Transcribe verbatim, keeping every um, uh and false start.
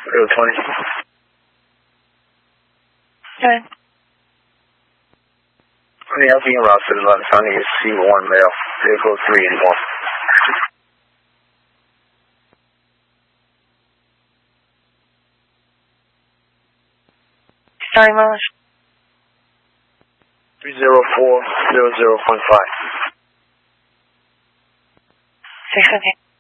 Zero twenty. Okay. Honey, I'll be en route to the eleven. I need to see one male. Vehicle three eighty-one. Sorry, Miles. Three zero four zero zero point five. Six, okay.